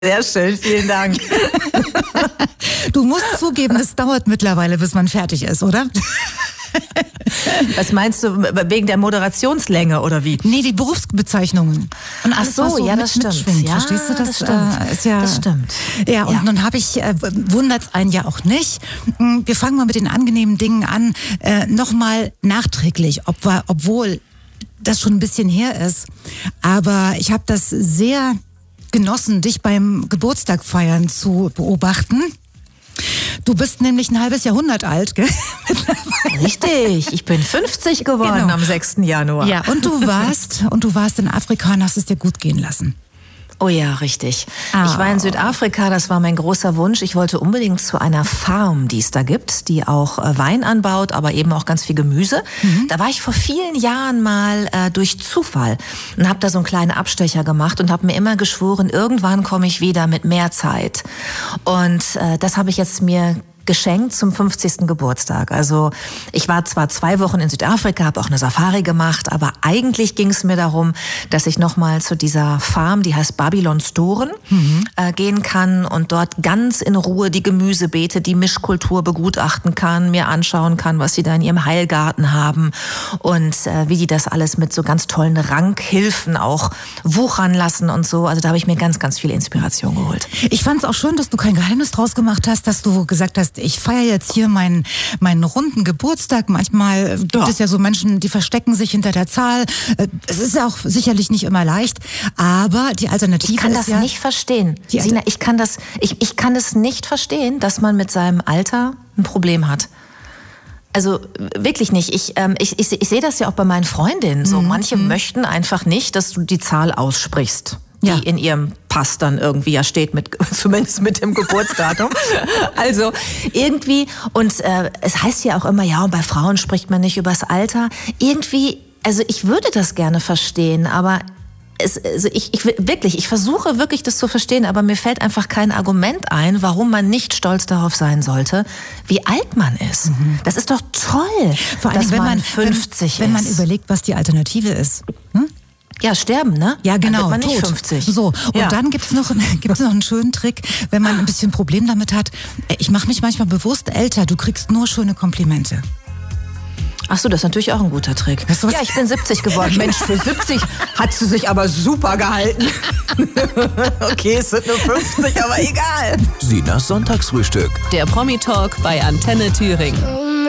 Sehr schön, vielen Dank. Du musst zugeben, es dauert mittlerweile, bis man fertig ist, oder? Was meinst du, wegen der Moderationslänge oder wie? Nee, die Berufsbezeichnungen. Und Ach so, ja, das stimmt. Ja, verstehst du, das stimmt. Ist ja, das stimmt. Ja, und nun habe ich, wundert's einen ja auch nicht. Wir fangen mal mit den angenehmen Dingen an. Nochmal nachträglich, obwohl das schon ein bisschen her ist. Aber ich habe das sehr genossen, dich beim Geburtstag feiern zu beobachten. Du bist nämlich ein halbes Jahrhundert alt, gell? Richtig, ich bin 50 geworden am 6. Januar. Ja, und du warst in Afrika und hast es dir gut gehen lassen. Oh ja, richtig. Ich war in Südafrika, das war mein großer Wunsch. Ich wollte unbedingt zu einer Farm, die es da gibt, die auch Wein anbaut, aber eben auch ganz viel Gemüse. Da war ich vor vielen Jahren mal durch Zufall und habe da so einen kleinen Abstecher gemacht und habe mir immer geschworen, irgendwann komme ich wieder mit mehr Zeit. Und das habe ich jetzt mir geschenkt zum 50. Geburtstag. Also ich war zwar 2 Wochen in Südafrika, habe auch eine Safari gemacht, aber eigentlich ging es mir darum, dass ich nochmal zu dieser Farm, die heißt Babylon Storen, gehen kann und dort ganz in Ruhe die Gemüsebeete, die Mischkultur begutachten kann, mir anschauen kann, was sie da in ihrem Heilgarten haben und wie die das alles mit so ganz tollen Rankhilfen auch wuchern lassen und so. Also da habe ich mir ganz, ganz viel Inspiration geholt. Ich fand es auch schön, dass du kein Geheimnis draus gemacht hast, dass du gesagt hast, ich feiere jetzt hier meinen runden Geburtstag. Manchmal gibt es ja so Menschen, die verstecken sich hinter der Zahl. Es ist ja auch sicherlich nicht immer leicht, aber die Alternative ist Ich kann das nicht verstehen. Sina, ich kann das nicht verstehen, dass man mit seinem Alter ein Problem hat. Also wirklich nicht. Ich sehe das ja auch bei meinen Freundinnen so. Manche möchten einfach nicht, dass du die Zahl aussprichst, die in ihrem Pass dann irgendwie ja steht, zumindest mit dem Geburtsdatum. Also irgendwie, und es heißt ja auch immer, ja, und bei Frauen spricht man nicht übers Alter. Irgendwie, also ich würde das gerne verstehen, aber ich versuche wirklich das zu verstehen, aber mir fällt einfach kein Argument ein, warum man nicht stolz darauf sein sollte, wie alt man ist. Das ist doch toll, vor allem, dass man 50 ist. Wenn man überlegt, was die Alternative ist. Ja, sterben, ne? Ja, genau. Dann wird man nicht tot. 50. So, und dann gibt's noch einen schönen Trick, wenn man ein bisschen Problem damit hat. Ich mache mich manchmal bewusst älter, du kriegst nur schöne Komplimente. Ach so, das ist natürlich auch ein guter Trick. Ja, ich bin 70 geworden. Mensch, für 70 hat sie sich aber super gehalten. Okay, es sind nur 50, aber egal. Sinas Sonntagsfrühstück. Der Promi-Talk bei Antenne Thüringen.